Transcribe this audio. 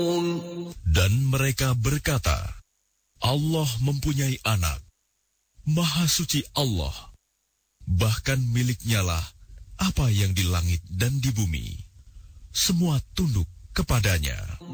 Dan mereka berkata, Allah mempunyai anak. Maha suci Allah. Bahkan miliknya lah apa yang di langit dan di bumi. Semua tunduk kepadanya.